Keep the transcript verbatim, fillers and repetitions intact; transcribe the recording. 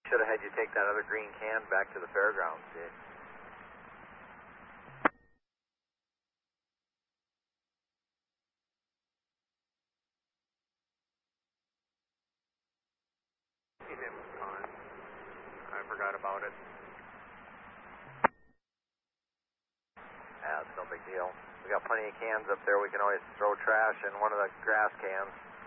Should have had you take that other green can back to the fairgrounds, dude. He didn't con. I forgot about it. Yeah, it's no big deal. We got plenty of cans up there. We can always throw trash in one of the grass cans.